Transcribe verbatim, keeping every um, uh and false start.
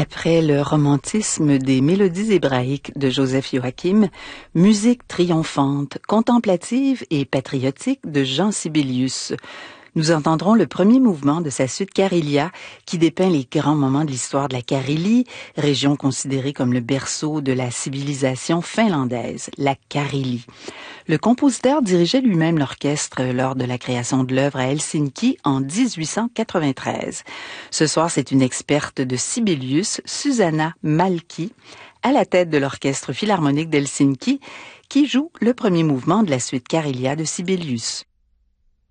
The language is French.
Après le romantisme des mélodies hébraïques de Joseph Joachim, musique triomphante, contemplative et patriotique de Jean Sibelius. Nous entendrons le premier mouvement de sa suite Karélia, qui dépeint les grands moments de l'histoire de la Carélie, région considérée comme le berceau de la civilisation finlandaise, la Carélie. Le compositeur dirigeait lui-même l'orchestre lors de la création de l'œuvre à Helsinki en dix-huit cent quatre-vingt-treize. Ce soir, c'est une experte de Sibelius, Susanna Malki, à la tête de l'orchestre philharmonique d'Helsinki, qui joue le premier mouvement de la suite Karélia de Sibelius.